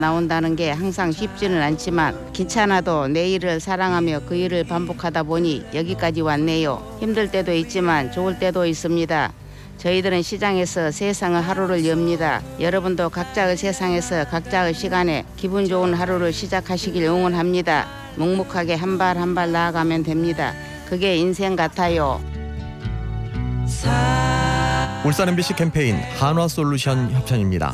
나온다는 게 항상 쉽지는 않지만 귀찮아도 내 일을 사랑하며 그 일을 반복하다 보니 여기까지 왔네요. 힘들 때도 있지만 좋을 때도 있습니다. 저희들은 시장에서 세상의 하루를 엽니다. 여러분도 각자의 세상에서 각자의 시간에 기분 좋은 하루를 시작하시길 응원합니다. 묵묵하게 한 발 한 발 나아가면 됩니다. 그게 인생 같아요. 울산 MBC 캠페인 한화솔루션 협찬입니다.